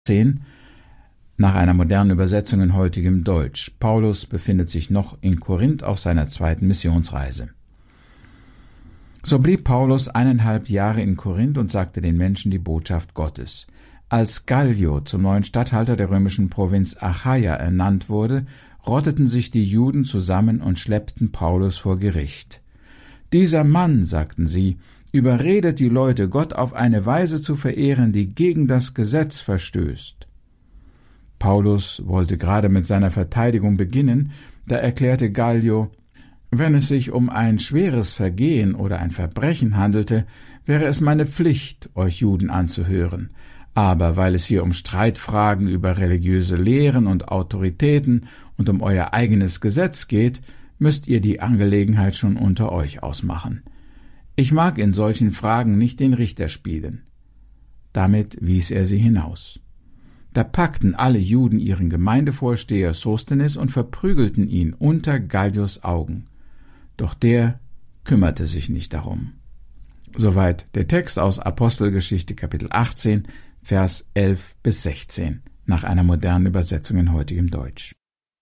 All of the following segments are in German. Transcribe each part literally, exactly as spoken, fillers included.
zehn nach einer modernen Übersetzung in heutigem Deutsch. Paulus befindet sich noch in Korinth auf seiner zweiten Missionsreise. So blieb Paulus eineinhalb Jahre in Korinth und sagte den Menschen die Botschaft Gottes. Als Gallio zum neuen Statthalter der römischen Provinz Achaia ernannt wurde, rotteten sich die Juden zusammen und schleppten Paulus vor Gericht. »Dieser Mann«, sagten sie, »überredet die Leute, Gott auf eine Weise zu verehren, die gegen das Gesetz verstößt.« Paulus wollte gerade mit seiner Verteidigung beginnen, da erklärte Gallio, wenn es sich um ein schweres Vergehen oder ein Verbrechen handelte, wäre es meine Pflicht, euch Juden anzuhören. Aber weil es hier um Streitfragen über religiöse Lehren und Autoritäten und um euer eigenes Gesetz geht, müsst ihr die Angelegenheit schon unter euch ausmachen. Ich mag in solchen Fragen nicht den Richter spielen. Damit wies er sie hinaus. Da packten alle Juden ihren Gemeindevorsteher Sosthenes und verprügelten ihn unter Gallios Augen. Doch der kümmerte sich nicht darum. Soweit der Text aus Apostelgeschichte Kapitel achtzehn, Vers elf bis sechzehn, nach einer modernen Übersetzung in heutigem Deutsch.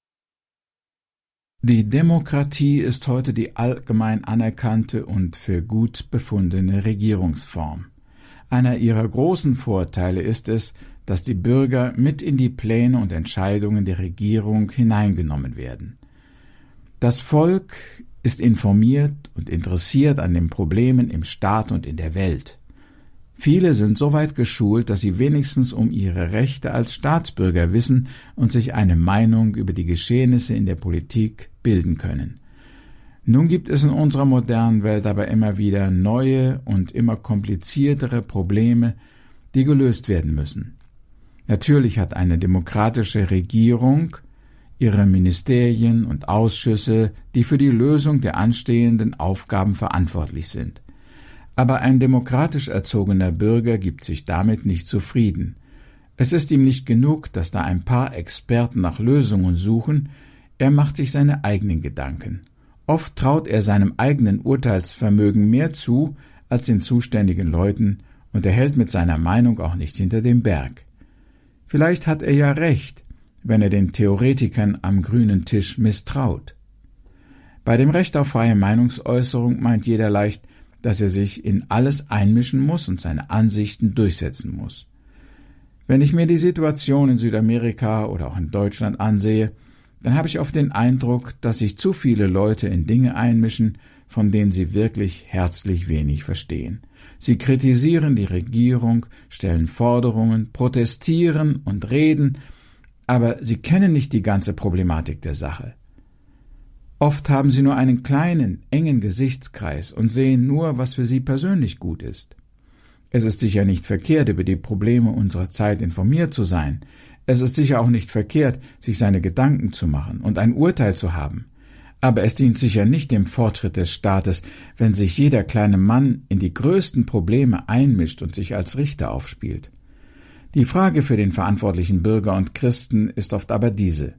Die Demokratie ist heute die allgemein anerkannte und für gut befundene Regierungsform. Einer ihrer großen Vorteile ist es, dass die Bürger mit in die Pläne und Entscheidungen der Regierung hineingenommen werden. Das Volk ist informiert und interessiert an den Problemen im Staat und in der Welt. Viele sind so weit geschult, dass sie wenigstens um ihre Rechte als Staatsbürger wissen und sich eine Meinung über die Geschehnisse in der Politik bilden können. Nun gibt es in unserer modernen Welt aber immer wieder neue und immer kompliziertere Probleme, die gelöst werden müssen. Natürlich hat eine demokratische Regierung ihre Ministerien und Ausschüsse, die für die Lösung der anstehenden Aufgaben verantwortlich sind. Aber ein demokratisch erzogener Bürger gibt sich damit nicht zufrieden. Es ist ihm nicht genug, dass da ein paar Experten nach Lösungen suchen, er macht sich seine eigenen Gedanken. Oft traut er seinem eigenen Urteilsvermögen mehr zu als den zuständigen Leuten und er hält mit seiner Meinung auch nicht hinter dem Berg. Vielleicht hat er ja recht, wenn er den Theoretikern am grünen Tisch misstraut. Bei dem Recht auf freie Meinungsäußerung meint jeder leicht, dass er sich in alles einmischen muss und seine Ansichten durchsetzen muss. Wenn ich mir die Situation in Südamerika oder auch in Deutschland ansehe, dann habe ich oft den Eindruck, dass sich zu viele Leute in Dinge einmischen, von denen sie wirklich herzlich wenig verstehen. Sie kritisieren die Regierung, stellen Forderungen, protestieren und reden, aber sie kennen nicht die ganze Problematik der Sache. Oft haben sie nur einen kleinen, engen Gesichtskreis und sehen nur, was für sie persönlich gut ist. Es ist sicher nicht verkehrt, über die Probleme unserer Zeit informiert zu sein. Es ist sicher auch nicht verkehrt, sich seine Gedanken zu machen und ein Urteil zu haben. Aber es dient sicher nicht dem Fortschritt des Staates, wenn sich jeder kleine Mann in die größten Probleme einmischt und sich als Richter aufspielt. Die Frage für den verantwortlichen Bürger und Christen ist oft aber diese: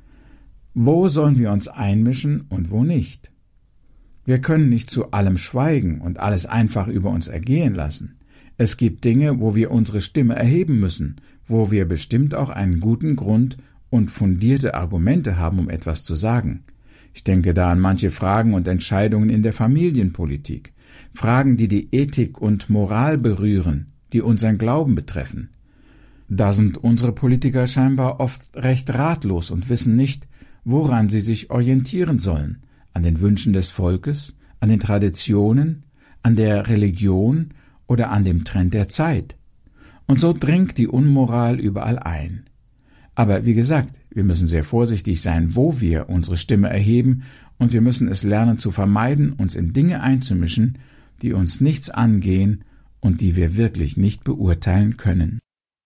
Wo sollen wir uns einmischen und wo nicht? Wir können nicht zu allem schweigen und alles einfach über uns ergehen lassen. Es gibt Dinge, wo wir unsere Stimme erheben müssen, wo wir bestimmt auch einen guten Grund und fundierte Argumente haben, um etwas zu sagen. Ich denke da an manche Fragen und Entscheidungen in der Familienpolitik, Fragen, die die Ethik und Moral berühren, die unseren Glauben betreffen. Da sind unsere Politiker scheinbar oft recht ratlos und wissen nicht, woran sie sich orientieren sollen, an den Wünschen des Volkes, an den Traditionen, an der Religion oder an dem Trend der Zeit. Und so dringt die Unmoral überall ein. Aber wie gesagt, wir müssen sehr vorsichtig sein, wo wir unsere Stimme erheben, und wir müssen es lernen zu vermeiden, uns in Dinge einzumischen, die uns nichts angehen und die wir wirklich nicht beurteilen können.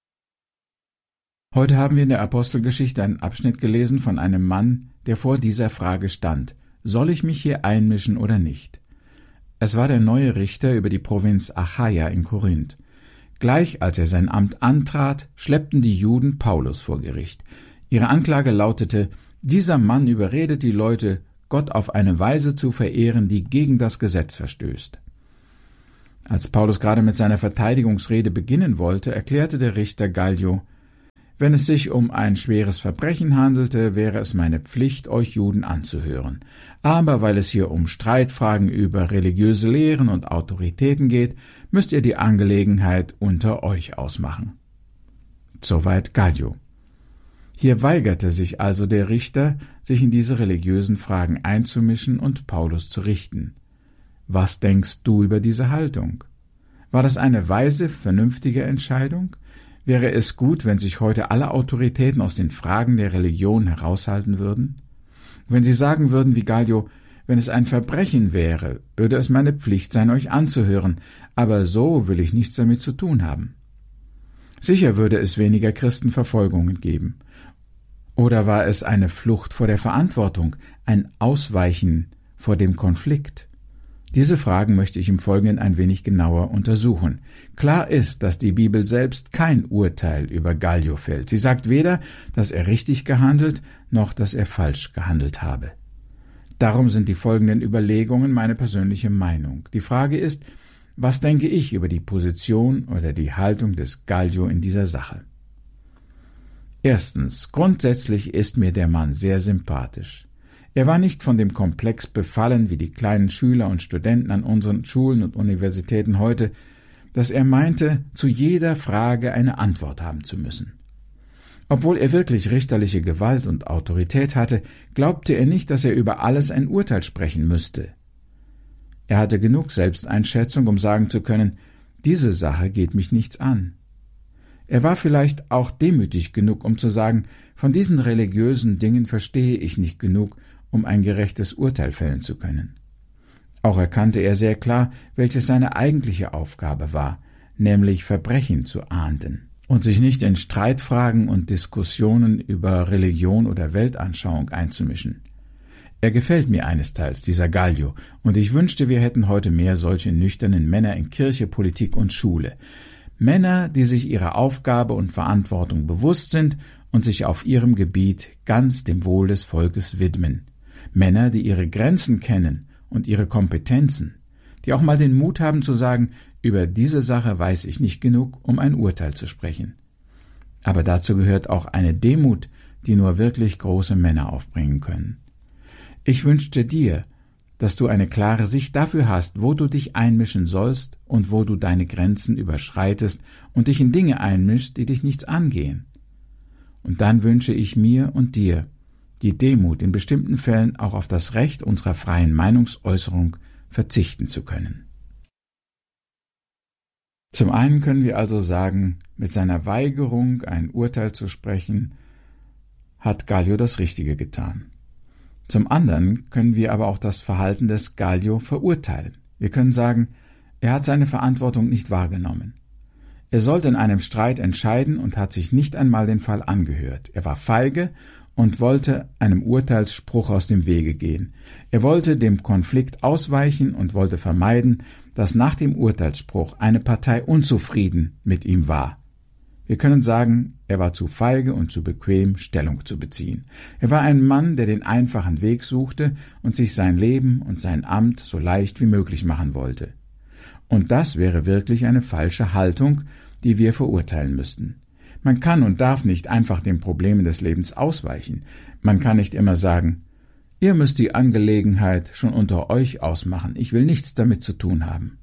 Heute haben wir in der Apostelgeschichte einen Abschnitt gelesen von einem Mann, der vor dieser Frage stand: Soll ich mich hier einmischen oder nicht? Es war der neue Richter über die Provinz Achaia in Korinth. Gleich als er sein Amt antrat, schleppten die Juden Paulus vor Gericht. Ihre Anklage lautete: Dieser Mann überredet die Leute, Gott auf eine Weise zu verehren, die gegen das Gesetz verstößt. Als Paulus gerade mit seiner Verteidigungsrede beginnen wollte, erklärte der Richter Gallio: Wenn es sich um ein schweres Verbrechen handelte, wäre es meine Pflicht, euch Juden anzuhören. Aber weil es hier um Streitfragen über religiöse Lehren und Autoritäten geht, müsst ihr die Angelegenheit unter euch ausmachen. Soweit Gallio. Hier weigerte sich also der Richter, sich in diese religiösen Fragen einzumischen und Paulus zu richten. Was denkst du über diese Haltung? War das eine weise, vernünftige Entscheidung? Wäre es gut, wenn sich heute alle Autoritäten aus den Fragen der Religion heraushalten würden? Wenn sie sagen würden wie Gallio, wenn es ein Verbrechen wäre, würde es meine Pflicht sein, euch anzuhören, aber so will ich nichts damit zu tun haben. Sicher würde es weniger Christenverfolgungen geben. Oder war es eine Flucht vor der Verantwortung, ein Ausweichen vor dem Konflikt? Diese Fragen möchte ich im Folgenden ein wenig genauer untersuchen. Klar ist, dass die Bibel selbst kein Urteil über Gallio fällt. Sie sagt weder, dass er richtig gehandelt, noch dass er falsch gehandelt habe. Darum sind die folgenden Überlegungen meine persönliche Meinung. Die Frage ist, was denke ich über die Position oder die Haltung des Gallio in dieser Sache? Erstens, grundsätzlich ist mir der Mann sehr sympathisch. Er war nicht von dem Komplex befallen wie die kleinen Schüler und Studenten an unseren Schulen und Universitäten heute, dass er meinte, zu jeder Frage eine Antwort haben zu müssen. Obwohl er wirklich richterliche Gewalt und Autorität hatte, glaubte er nicht, dass er über alles ein Urteil sprechen müsste. Er hatte genug Selbsteinschätzung, um sagen zu können, diese Sache geht mich nichts an. Er war vielleicht auch demütig genug, um zu sagen, von diesen religiösen Dingen verstehe ich nicht genug, um ein gerechtes Urteil fällen zu können. Auch erkannte er sehr klar, welches seine eigentliche Aufgabe war, nämlich Verbrechen zu ahnden und sich nicht in Streitfragen und Diskussionen über Religion oder Weltanschauung einzumischen. Er gefällt mir einesteils, dieser Gallio, und ich wünschte, wir hätten heute mehr solche nüchternen Männer in Kirche, Politik und Schule. Männer, die sich ihrer Aufgabe und Verantwortung bewusst sind und sich auf ihrem Gebiet ganz dem Wohl des Volkes widmen. Männer, die ihre Grenzen kennen und ihre Kompetenzen, die auch mal den Mut haben zu sagen, über diese Sache weiß ich nicht genug, um ein Urteil zu sprechen. Aber dazu gehört auch eine Demut, die nur wirklich große Männer aufbringen können. Ich wünschte dir, dass du eine klare Sicht dafür hast, wo du dich einmischen sollst und wo du deine Grenzen überschreitest und dich in Dinge einmischst, die dich nichts angehen. Und dann wünsche ich mir und dir die Demut, in bestimmten Fällen auch auf das Recht unserer freien Meinungsäußerung verzichten zu können. Zum einen können wir also sagen, mit seiner Weigerung, ein Urteil zu sprechen, hat Gallio das Richtige getan. Zum anderen können wir aber auch das Verhalten des Gallio verurteilen. Wir können sagen, er hat seine Verantwortung nicht wahrgenommen. Er sollte in einem Streit entscheiden und hat sich nicht einmal den Fall angehört. Er war feige und wollte einem Urteilsspruch aus dem Wege gehen. Er wollte dem Konflikt ausweichen und wollte vermeiden, dass nach dem Urteilsspruch eine Partei unzufrieden mit ihm war. Wir können sagen, er war zu feige und zu bequem, Stellung zu beziehen. Er war ein Mann, der den einfachen Weg suchte und sich sein Leben und sein Amt so leicht wie möglich machen wollte. Und das wäre wirklich eine falsche Haltung, die wir verurteilen müssten. Man kann und darf nicht einfach den Problemen des Lebens ausweichen. Man kann nicht immer sagen, ihr müsst die Angelegenheit schon unter euch ausmachen, ich will nichts damit zu tun haben.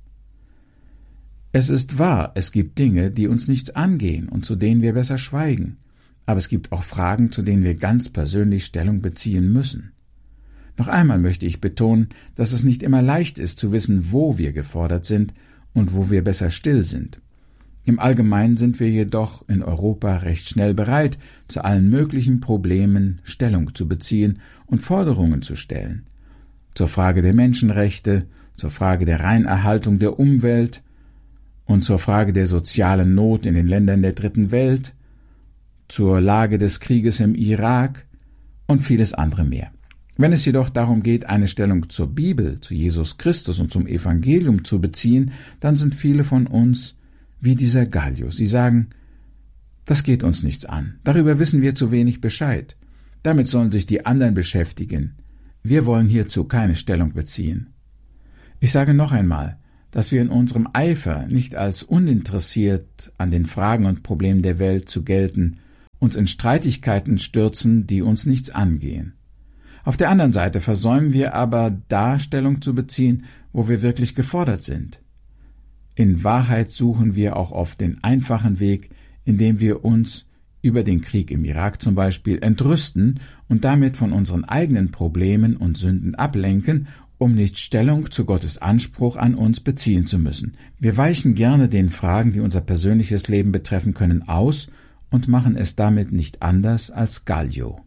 Es ist wahr, es gibt Dinge, die uns nichts angehen und zu denen wir besser schweigen. Aber es gibt auch Fragen, zu denen wir ganz persönlich Stellung beziehen müssen. Noch einmal möchte ich betonen, dass es nicht immer leicht ist zu wissen, wo wir gefordert sind und wo wir besser still sind. Im Allgemeinen sind wir jedoch in Europa recht schnell bereit, zu allen möglichen Problemen Stellung zu beziehen und Forderungen zu stellen. Zur Frage der Menschenrechte, zur Frage der Reinerhaltung der Umwelt und zur Frage der sozialen Not in den Ländern der Dritten Welt, zur Lage des Krieges im Irak und vieles andere mehr. Wenn es jedoch darum geht, eine Stellung zur Bibel, zu Jesus Christus und zum Evangelium zu beziehen, dann sind viele von uns wie dieser Gallio. Sie sagen, das geht uns nichts an, darüber wissen wir zu wenig Bescheid. Damit sollen sich die anderen beschäftigen. Wir wollen hierzu keine Stellung beziehen. Ich sage noch einmal, dass wir in unserem Eifer nicht als uninteressiert an den Fragen und Problemen der Welt zu gelten uns in Streitigkeiten stürzen, die uns nichts angehen. Auf der anderen Seite versäumen wir aber, da Stellung zu beziehen, wo wir wirklich gefordert sind. In Wahrheit suchen wir auch oft den einfachen Weg, indem wir uns über den Krieg im Irak zum Beispiel entrüsten und damit von unseren eigenen Problemen und Sünden ablenken, um nicht Stellung zu Gottes Anspruch an uns beziehen zu müssen. Wir weichen gerne den Fragen, die unser persönliches Leben betreffen können, aus und machen es damit nicht anders als Gallio.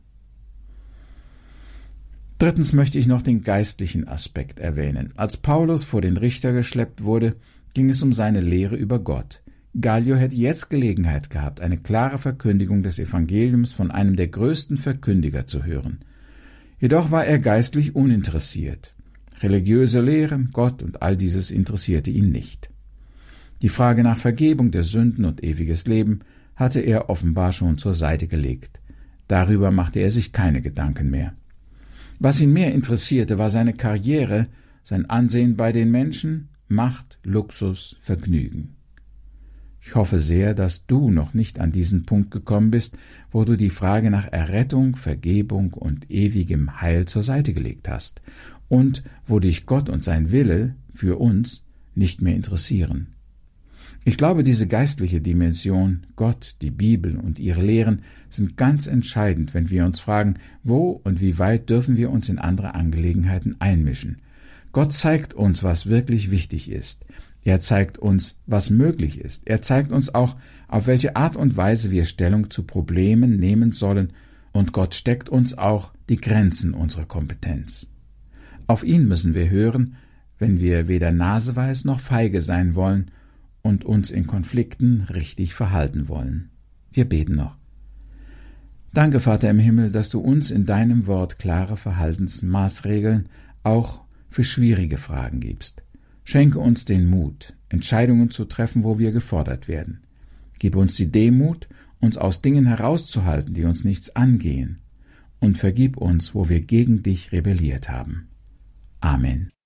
Drittens möchte ich noch den geistlichen Aspekt erwähnen. Als Paulus vor den Richter geschleppt wurde, ging es um seine Lehre über Gott. Gallio hätte jetzt Gelegenheit gehabt, eine klare Verkündigung des Evangeliums von einem der größten Verkündiger zu hören. Jedoch war er geistlich uninteressiert. Religiöse Lehre, Gott und all dieses interessierte ihn nicht. Die Frage nach Vergebung der Sünden und ewiges Leben hatte er offenbar schon zur Seite gelegt. Darüber machte er sich keine Gedanken mehr. Was ihn mehr interessierte, war seine Karriere, sein Ansehen bei den Menschen, Macht, Luxus, Vergnügen. Ich hoffe sehr, dass du noch nicht an diesen Punkt gekommen bist, wo du die Frage nach Errettung, Vergebung und ewigem Heil zur Seite gelegt hast und wo dich Gott und sein Wille für uns nicht mehr interessieren. Ich glaube, diese geistliche Dimension, Gott, die Bibel und ihre Lehren sind ganz entscheidend, wenn wir uns fragen, wo und wie weit dürfen wir uns in andere Angelegenheiten einmischen. Gott zeigt uns, was wirklich wichtig ist. Er zeigt uns, was möglich ist. Er zeigt uns auch, auf welche Art und Weise wir Stellung zu Problemen nehmen sollen, und Gott steckt uns auch die Grenzen unserer Kompetenz. Auf ihn müssen wir hören, wenn wir weder naseweis noch feige sein wollen und uns in Konflikten richtig verhalten wollen. Wir beten noch. Danke, Vater im Himmel, dass du uns in deinem Wort klare Verhaltensmaßregeln auch für schwierige Fragen gibst. Schenke uns den Mut, Entscheidungen zu treffen, wo wir gefordert werden. Gib uns die Demut, uns aus Dingen herauszuhalten, die uns nichts angehen, und vergib uns, wo wir gegen dich rebelliert haben. Amen.